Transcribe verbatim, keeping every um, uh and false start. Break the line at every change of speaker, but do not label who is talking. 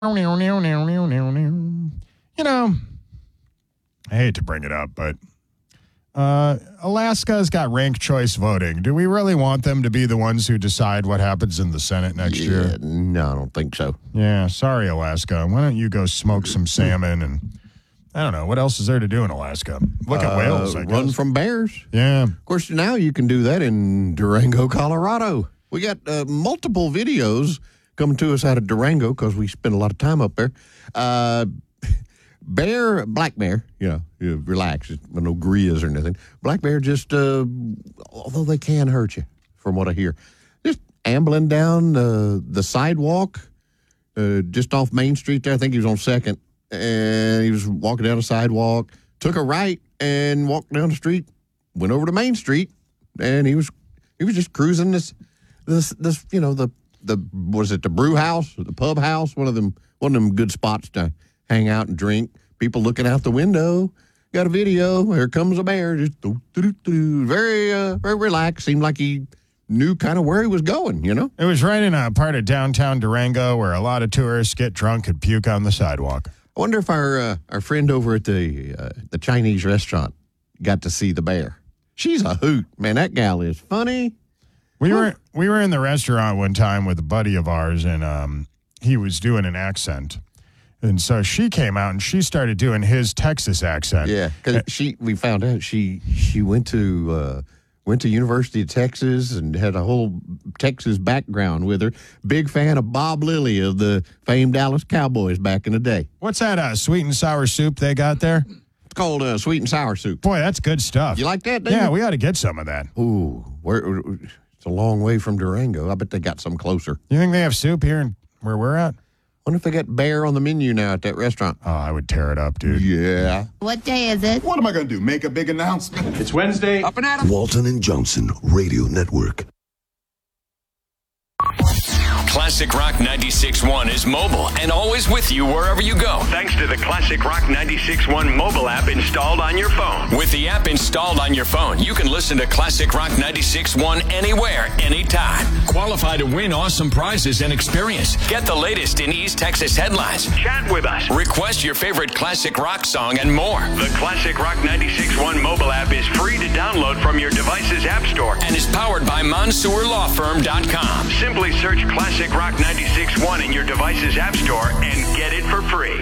You know, I hate to bring it up, but uh, Alaska's got ranked choice voting. Do we really want them to be the ones who decide what happens in the Senate next
yeah,
year?
No, I don't think so.
Yeah, sorry, Alaska. Why don't you go smoke some salmon and, I don't know, what else is there to do in Alaska? Look at
uh,
whales, I guess.
Run from bears.
Yeah.
Of course, now you can do that in Durango, Colorado. We got uh, multiple videos coming to us out of Durango because we spend a lot of time up there. Uh, bear, black bear, you know, you relax, with no grillas or nothing. Black bear just, uh, although they can hurt you, from what I hear, just ambling down uh, the sidewalk uh, just off Main Street there. I think he was on Second, and he was walking down the sidewalk, took a right and walked down the street, went over to Main Street, and he was he was just cruising this this this you know the the was it the brew house or the pub house, one of them one of them good spots to hang out and drink. People looking out the window. Got a video. Here comes a bear. Just doo, doo, doo, very uh, very relaxed. Seemed like he knew kind of where he was going, you know?
It was right in a part of downtown Durango where a lot of tourists get drunk and puke on the sidewalk.
I wonder if our uh, our friend over at the uh, the Chinese restaurant got to see the bear. She's a hoot, man. That gal is funny.
We were we were in the restaurant one time with a buddy of ours, and um, he was doing an accent, and so she came out and she started doing his Texas accent.
Yeah, because she we found out she she went to uh, went to University of Texas and had a whole Texas background with her. Big fan of Bob Lilly of the famed Dallas Cowboys back in the day.
What's that uh, sweet and sour soup they got there?
It's called uh, sweet and sour soup.
Boy, that's good stuff.
You like that, David?
Yeah, we ought to get some of that.
Ooh, where, it's a long way from Durango. I bet they got some closer.
You think they have soup here in, where we're at?
Wonder if they got bear on the menu now at that restaurant.
Oh, I would tear it up, dude.
Yeah.
What day is it?
What am I going to do? Make a big announcement?
It's Wednesday.
Up and at 'em.
Walton and Johnson Radio Network.
Classic Rock ninety-six point one is mobile and always with you wherever you go.
Thanks to the Classic Rock ninety-six point one mobile app installed on your phone.
With the app installed on your phone, you can listen to Classic Rock ninety-six point one anywhere, anytime. Qualify to win awesome prizes and experience. Get the latest in East Texas headlines.
Chat with us.
Request your favorite classic rock song and more.
The Classic Rock ninety-six point one mobile app is free to download from your device's app store
and is powered by Mansour Law Firm dot com.
Simply search Classic Rock ninety-six point one in your device's app store and get it for free.